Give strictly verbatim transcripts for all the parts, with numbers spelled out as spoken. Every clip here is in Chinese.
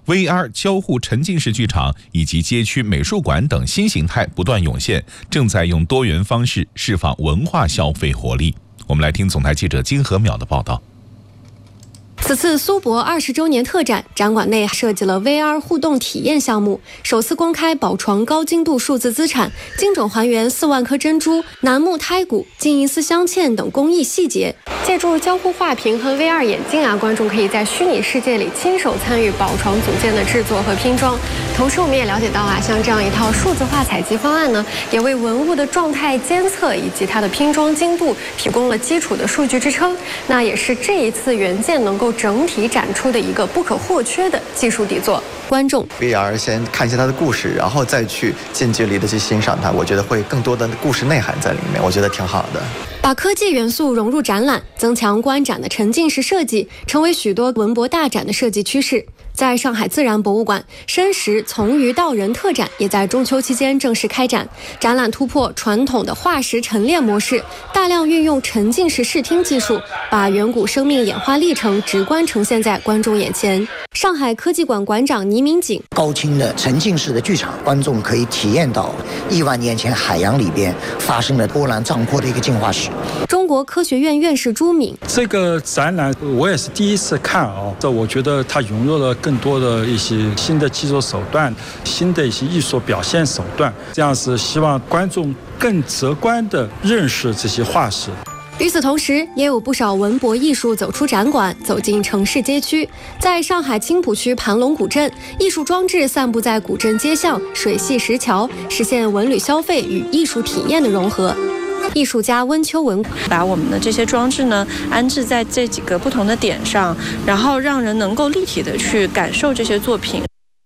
V R 交互沉浸式剧场以及街区美术馆等新形态不断涌现，正在用多元方式释放文化消费活力。我们来听总台记者金和淼的报道。 此次苏博二十周年特展，展馆内设计了 V R 互动体验项目，首次公开宝床高精度数字资产，精准还原四万颗珍珠、楠木胎骨、金银丝镶嵌等工艺细节。借助交互画屏和 V R 眼镜啊，观众可以在虚拟世界里亲手参与宝床组件的制作和拼装。同时，我们也了解到啊，像这样一套数字化采集方案呢，也为文物的状态监测以及它的拼装精度提供了基础的数据支撑。那也是这一次原件能够整体展出的一个不可或缺的技术底座。观众 V R 先看一下它的故事，然后再去近距离的去欣赏它，我觉得会更多的故事内涵在里面，我觉得挺好的。 把科技元素融入展览，增强观展的沉浸式设计，成为许多文博大展的设计趋势。在上海自然博物馆，生食从鱼到人特展也在中秋期间正式开展。展览突破传统的化石陈列模式，大量运用沉浸式视听技术，把远古生命演化历程直观呈现在观众眼前。上海科技馆馆长倪明景： 高清的沉浸式的剧场，观众可以体验到亿万年前海洋里边发生了波澜壮阔的一个进化史。 中国科学院院士朱敏： 这个展览我也是第一次看啊，这我觉得它融入了更多的一些新的技术手段，新的一些艺术表现手段，这样是希望观众更直观地认识这些化石。 与此同时，也有不少文博艺术走出展馆，走进城市街区。在上海青浦区盘龙古镇，艺术装置散布在古镇街巷、水系石桥，实现文旅消费与艺术体验的融合。艺术家温秋文把我们的这些装置呢安置在这几个不同的点上，然后让人能够立体的去感受这些作品。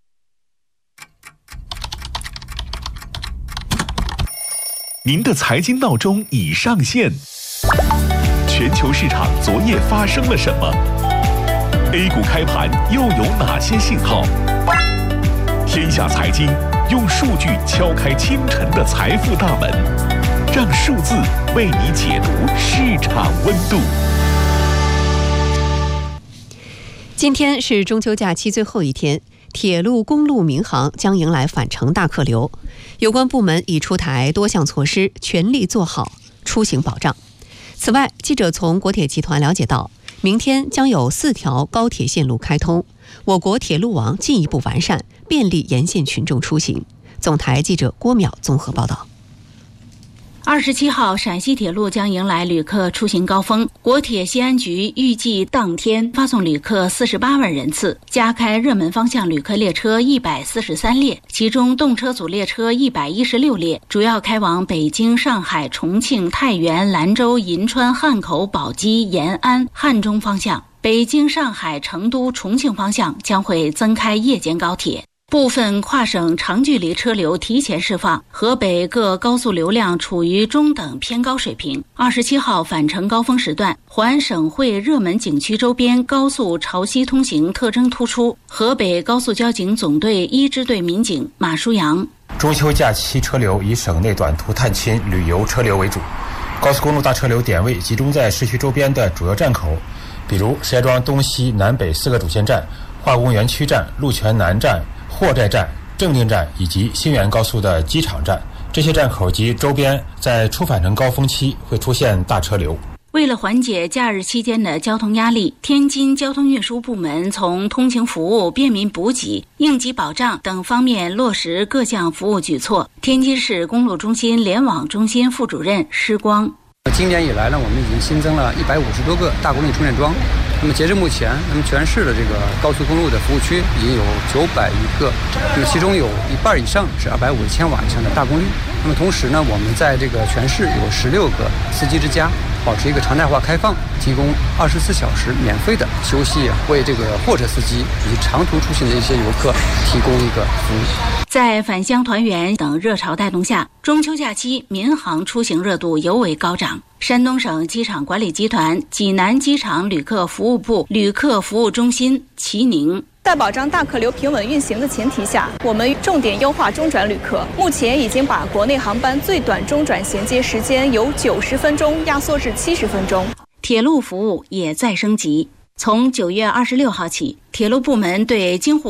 您的财经闹钟已上线。全球市场昨夜发生了什么 ？A 股开盘又有哪些信号？天下财经用数据敲开清晨的财富大门，让数字为你解读市场温度。 今天是中秋假期最后一天，铁路、公路、民航将迎来返程大客流。有关部门已出台多项措施，全力做好出行保障。此外，记者从国铁集团了解到，明天将有四条高铁线路开通，我国铁路网进一步完善，便利沿线群众出行。总台记者郭淼综合报道。 二十七号，陕西铁路将迎来旅客出行高峰。国铁西安局预计当天发送旅客四十八万人次，加开热门方向旅客列车一百四十三列，其中动车组列车一百一十六列，主要开往北京、上海、重庆、太原、兰州、银川、汉口、宝鸡、延安、汉中方向。北京、上海、成都、重庆方向将会增开夜间高铁。部分跨省长距离车流提前释放，河北各高速流量处于中等偏高水平。二十七号返程高峰时段，环省会热门景区周边高速潮汐通行特征突出。河北高速交警总队一支队民警马舒阳： 中秋假期车流以省内短途探亲旅游车流为主，高速公路大车流点位集中在市区周边的主要站口，比如石家庄东西南北四个主线站、化工园区站、鹿泉南站、货寨站、正定站以及新源高速的机场站，这些站口及周边在出返程高峰期会出现大车流。 为了缓解假日期间的交通压力，天津交通运输部门从通勤服务、便民补给、应急保障等方面落实各项服务举措。天津市公路中心联网中心副主任施光： 今年以来呢，我们已经新增了一百五十多个大功率充电桩。那么截至目前，那么全市的这个高速公路的服务区已经有九百余个，那么其中有一半以上是二百五十千瓦以上的大功率。那么同时呢，我们在这个全市有十六个司机之家，保持一个常态化开放，提供二十四小时免费的休息，为这个货车司机以及长途出行的一些游客提供一个服务。 在返乡团圆等热潮带动下，中秋假期民航出行热度尤为高涨。山东省机场管理集团济南机场旅客服务部旅客服务中心齐宁： 在保障大客流平稳运行的前提下，我们重点优化中转旅客。目前已经把国内航班最短中转衔接时间由九十分钟压缩至七十分钟。 铁路服务也在升级。从九月二十六号起，铁路部门对京沪